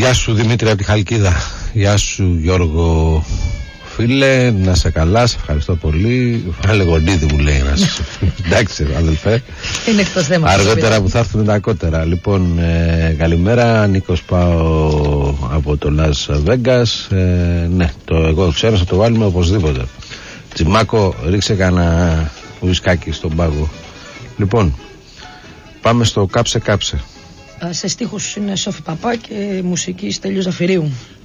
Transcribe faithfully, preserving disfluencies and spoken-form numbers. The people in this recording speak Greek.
Γεια σου Δημήτρη από τη Χαλκίδα. Γεια σου Γιώργο φίλε, να σε καλά, σε ευχαριστώ πολύ. Φάλε γονίδι μου λέει να σε... Εντάξει αδελφέ. Είναι εκτός θέματος. Αργότερα που θα έρθουν τα κότερα. Λοιπόν, ε, καλημέρα, Νίκος πάω από το Las Vegas. Ε, ναι, το, εγώ ξέρω, θα το βάλουμε οπωσδήποτε. Τσιμάκο, ρίξε κανένα ουισκάκι στον πάγο. Λοιπόν, πάμε στο κάψε κάψε. Σε στίχους είναι Σόφη Παπά και μουσική Στέλιος Ζαφυρίου.